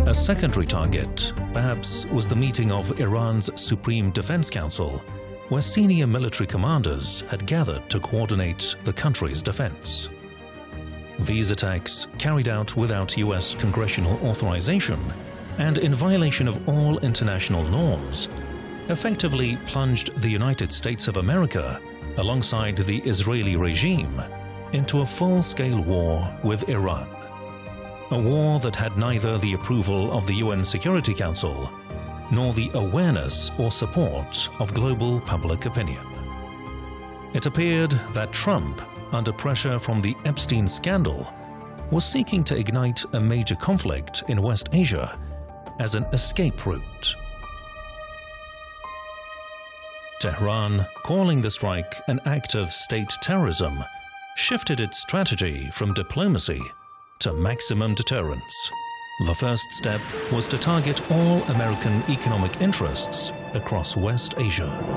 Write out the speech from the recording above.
A secondary target, perhaps, was the meeting of Iran's Supreme Defense Council, where senior military commanders had gathered to coordinate the country's defense. These attacks, carried out without US congressional authorization and in violation of all international norms, effectively plunged the United States of America, alongside the Israeli regime, into a full-scale war with Iran. A war that had neither the approval of the UN Security Council nor the awareness or support of global public opinion. It appeared that Trump, under pressure from the Epstein scandal, was seeking to ignite a major conflict in West Asia as an escape route. Tehran, calling the strike an act of state terrorism, shifted its strategy from diplomacy to maximum deterrence. The first step was to target all American economic interests across West Asia.